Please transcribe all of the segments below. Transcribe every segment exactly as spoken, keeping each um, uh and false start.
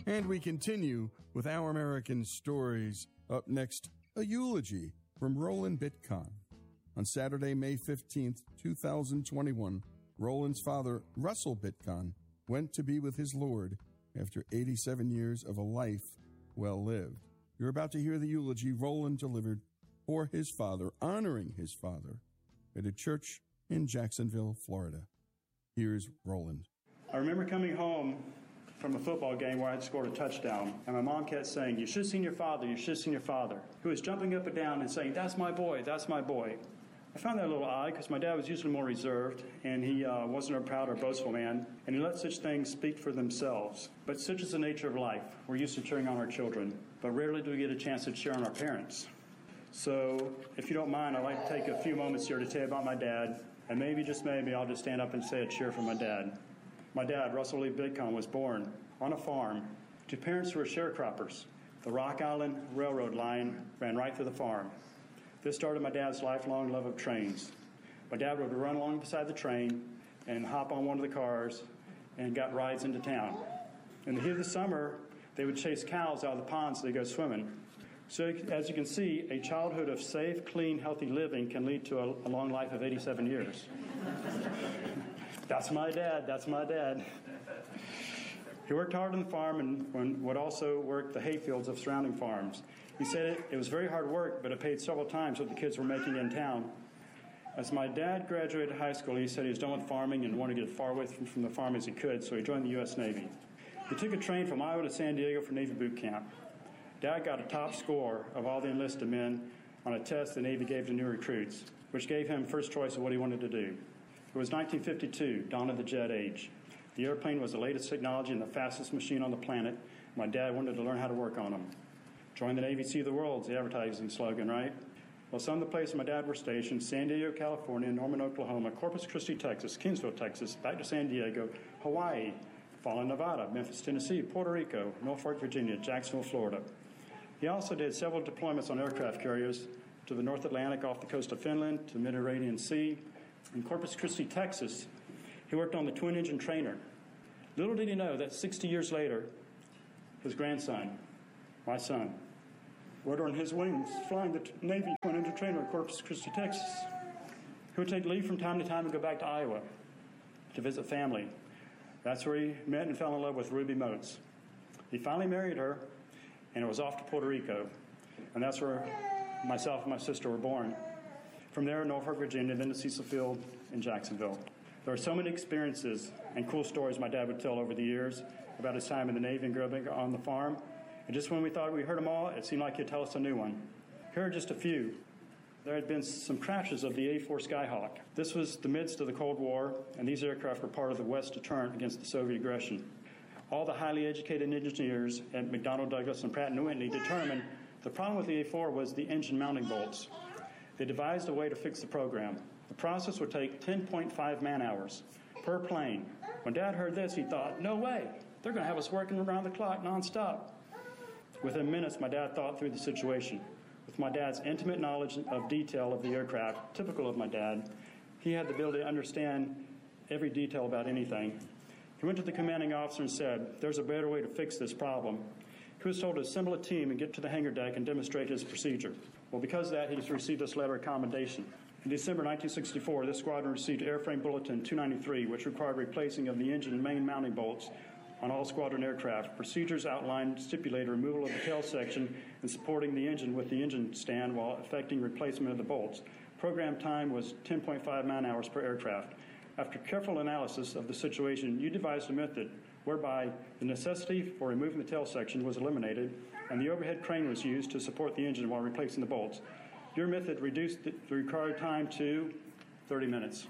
And we continue with Our American Stories. Up next, a eulogy from Roland Bitcon. On Saturday, May fifteenth, twenty twenty-one, Roland's father, Russell Bitcon, went to be with his Lord after eighty-seven years of a life well lived. You're about to hear the eulogy Roland delivered for his father, honoring his father, at a church in Jacksonville, Florida. Here's Roland. I remember coming home from a football game where I had scored a touchdown, and my mom kept saying, "You should have seen your father, you should have seen your father," who was jumping up and down and saying, "That's my boy, that's my boy." I found that a little odd because my dad was usually more reserved, and he uh, wasn't a proud or boastful man, and he let such things speak for themselves. But such is the nature of life. We're used to cheering on our children, but rarely do we get a chance to cheer on our parents. So, if you don't mind, I'd like to take a few moments here to tell you about my dad, and maybe, just maybe, I'll just stand up and say a cheer for my dad. My dad, Russell Lee Bitcon, was born on a farm to parents who were sharecroppers. The Rock Island Railroad line ran right through the farm. This started my dad's lifelong love of trains. My dad would run along beside the train and hop on one of the cars and got rides into town. In the heat of the summer, they would chase cows out of the ponds so they go swimming. So as you can see, a childhood of safe, clean, healthy living can lead to a, a long life of eighty-seven years. That's my dad. That's my dad. He worked hard on the farm and would also work the hayfields of surrounding farms. He said it, it was very hard work, but it paid several times what the kids were making in town. As my dad graduated high school, he said he was done with farming and wanted to get as far away from, from the farm as he could, so he joined the U S Navy. He took a train from Iowa to San Diego for Navy boot camp. Dad got a top score of all the enlisted men on a test the Navy gave to new recruits, which gave him first choice of what he wanted to do. It was nineteen fifty-two, dawn of the jet age. The airplane was the latest technology and the fastest machine on the planet. My dad wanted to learn how to work on them. Join the Navy, see the world's the advertising slogan, right? Well, some of the places my dad were stationed: San Diego, California, Norman, Oklahoma, Corpus Christi, Texas, Kingsville, Texas, back to San Diego, Hawaii, Fallon, Nevada, Memphis, Tennessee, Puerto Rico, Norfolk, Virginia, Jacksonville, Florida. He also did several deployments on aircraft carriers to the North Atlantic off the coast of Finland, to the Mediterranean Sea. In Corpus Christi, Texas, he worked on the twin-engine trainer. Little did he know that sixty years later, his grandson, my son, rode on his wings, flying the t- Navy twin-engine trainer in Corpus Christi, Texas. He would take leave from time to time and go back to Iowa to visit family. That's where he met and fell in love with Ruby Moats. He finally married her, and it was off to Puerto Rico. And that's where myself and my sister were born. From there, Norfolk, Virginia, then to Cecil Field in Jacksonville. There are so many experiences and cool stories my dad would tell over the years about his time in the Navy and growing up on the farm. And just when we thought we heard them all, it seemed like he'd tell us a new one. Here are just a few. There had been some crashes of the A four Skyhawk. This was the midst of the Cold War, and these aircraft were part of the West's deterrent against the Soviet aggression. All the highly educated engineers at McDonnell Douglas and Pratt and Whitney determined the problem with the A four was the engine mounting bolts. They devised a way to fix the program. The process would take ten point five man-hours per plane. When Dad heard this, he thought, no way, they're going to have us working around the clock nonstop. Within minutes, my dad thought through the situation. With my dad's intimate knowledge of detail of the aircraft, typical of my dad, he had the ability to understand every detail about anything. He went to the commanding officer and said, there's a better way to fix this problem. He was told to assemble a team and get to the hangar deck and demonstrate his procedure. Well, because of that, he received this letter of commendation. In December nineteen sixty-four, this squadron received Airframe Bulletin two ninety-three, which required replacing of the engine and main mounting bolts on all squadron aircraft. Procedures outlined stipulated removal of the tail section and supporting the engine with the engine stand while effecting replacement of the bolts. Program time was ten point five man-hours per aircraft. After careful analysis of the situation, you devised a method whereby the necessity for removing the tail section was eliminated and the overhead crane was used to support the engine while replacing the bolts. Your method reduced the required time to thirty minutes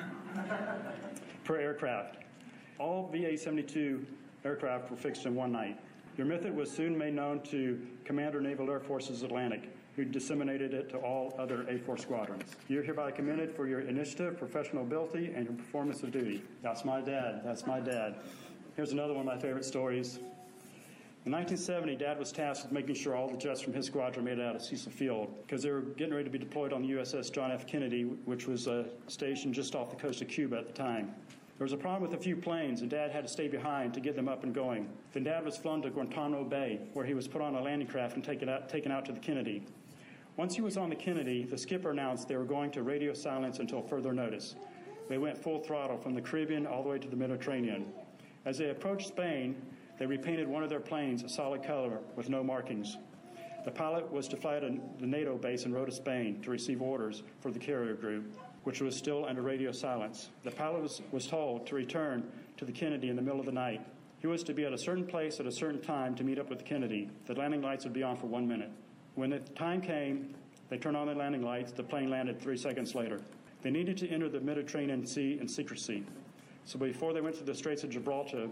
per aircraft. All V A seventy-two aircraft were fixed in one night. Your method was soon made known to Commander Naval Air Forces Atlantic, who disseminated it to all other A four squadrons. You're hereby commended for your initiative, professional ability, and your performance of duty. That's my dad. That's my dad. Here's another one of my favorite stories. In nineteen seventy, Dad was tasked with making sure all the jets from his squadron made it out of Cecil Field because they were getting ready to be deployed on the U S S John F. Kennedy, which was uh, stationed just off the coast of Cuba at the time. There was a problem with a few planes, and Dad had to stay behind to get them up and going. Then Dad was flown to Guantanamo Bay, where he was put on a landing craft and taken out, taken out to the Kennedy. Once he was on the Kennedy, the skipper announced they were going to radio silence until further notice. They went full throttle from the Caribbean all the way to the Mediterranean. As they approached Spain, they repainted one of their planes a solid color with no markings. The pilot was to fly to the NATO base in Rota, Spain, to receive orders for the carrier group, which was still under radio silence. The pilot was, was told to return to the Kennedy in the middle of the night. He was to be at a certain place at a certain time to meet up with the Kennedy. The landing lights would be on for one minute. When the time came, they turned on the landing lights. The plane landed three seconds later. They needed to enter the Mediterranean Sea in secrecy. So before they went to the Straits of Gibraltar,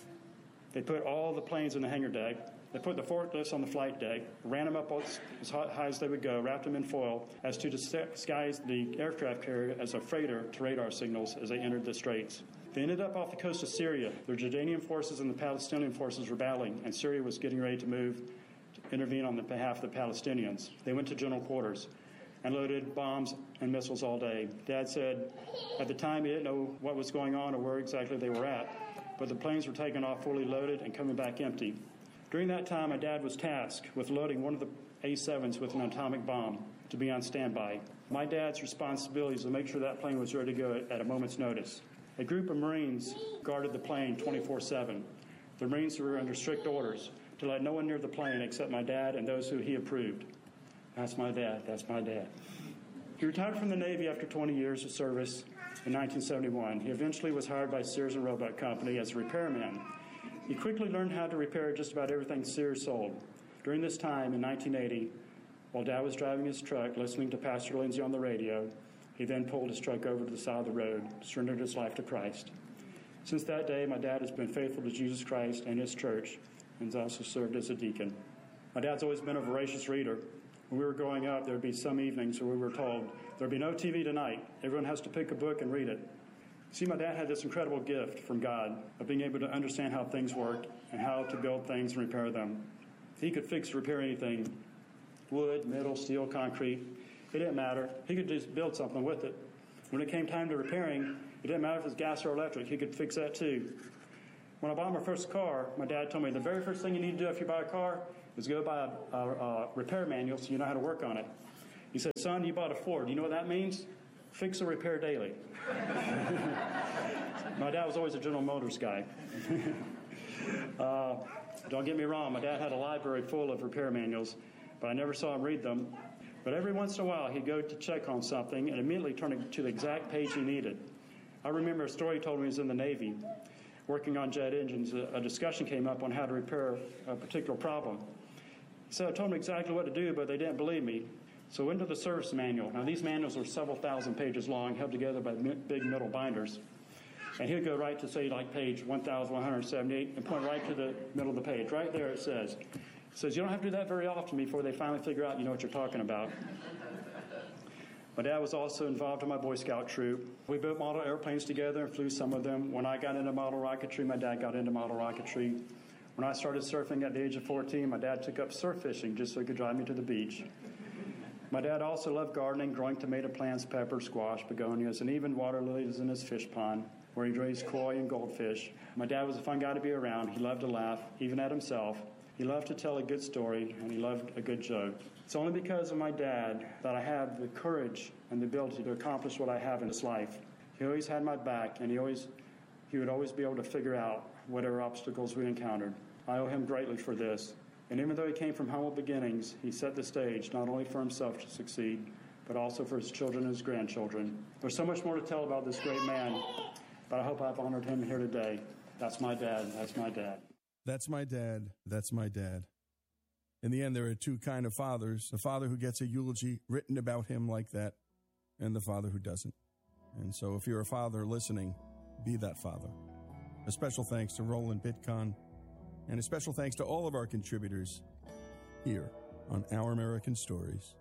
they put all the planes in the hangar deck. They put the forklifts on the flight deck, ran them up as high as they would go, wrapped them in foil as to disguise the aircraft carrier as a freighter to radar signals as they entered the straits. They ended up off the coast of Syria. The Jordanian forces and the Palestinian forces were battling, and Syria was getting ready to move to intervene on the behalf of the Palestinians. They went to general quarters and loaded bombs and missiles all day. Dad said at the time he didn't know what was going on or where exactly they were at, but the planes were taking off fully loaded and coming back empty. During that time, my dad was tasked with loading one of the A sevens with an atomic bomb to be on standby. My dad's responsibility was to make sure that plane was ready to go at a moment's notice. A group of Marines guarded the plane twenty-four seven. The Marines were under strict orders to let no one near the plane except my dad and those who he approved. That's my dad. That's my dad. He retired from the Navy after twenty years of service in nineteen seventy-one. He eventually was hired by Sears and Roebuck Company as a repairman. He quickly learned how to repair just about everything Sears sold. During this time, in nineteen eighty, while Dad was driving his truck, listening to Pastor Lindsay on the radio, he then pulled his truck over to the side of the road, surrendered his life to Christ. Since that day, my dad has been faithful to Jesus Christ and his church, and has also served as a deacon. My dad's always been a voracious reader. When we were growing up, there would be some evenings where we were told, there would be no T V tonight. Everyone has to pick a book and read it. See, my dad had this incredible gift from God of being able to understand how things worked and how to build things and repair them. He could fix or repair anything, wood, metal, steel, concrete. It didn't matter. He could just build something with it. When it came time to repairing, it didn't matter if it was gas or electric. He could fix that too. When I bought my first car, my dad told me the very first thing you need to do if you buy a car is go buy a, a, a repair manual so you know how to work on it. He said, son, you bought a Ford. You know what that means? Fix or repair daily. My dad was always a General Motors guy. uh, don't get me wrong, my dad had a library full of repair manuals, but I never saw him read them. But every once in a while, he'd go to check on something and immediately turn it to the exact page he needed. I remember a story he told me he was in the Navy, working on jet engines. A, a discussion came up on how to repair a particular problem. He said, I told him exactly what to do, but they didn't believe me. So into the service manual. Now, these manuals are several thousand pages long, held together by big metal binders. And he'll go right to, say, like page one thousand one hundred seventy-eight and point right to the middle of the page. Right there it says. It says, you don't have to do that very often before they finally figure out you know what you're talking about. My dad was also involved in my Boy Scout troop. We built model airplanes together and flew some of them. When I got into model rocketry, my dad got into model rocketry. When I started surfing at the age of fourteen, my dad took up surf fishing just so he could drive me to the beach. My dad also loved gardening, growing tomato plants, peppers, squash, begonias, and even water lilies in his fish pond, where he raised koi and goldfish. My dad was a fun guy to be around. He loved to laugh, even at himself. He loved to tell a good story, and he loved a good joke. It's only because of my dad that I have the courage and the ability to accomplish what I have in this life. He always had my back, and he always he would always be able to figure out whatever obstacles we encountered. I owe him greatly for this. And even though he came from humble beginnings, he set the stage not only for himself to succeed, but also for his children and his grandchildren. There's so much more to tell about this great man, but I hope I've honored him here today. That's my dad. That's my dad. That's my dad. That's my dad. In the end, there are two kind of fathers, a father who gets a eulogy written about him like that, and the father who doesn't. And so if you're a father listening, be that father. A special thanks to Roland Bitcon, and a special thanks to all of our contributors here on Our American Stories.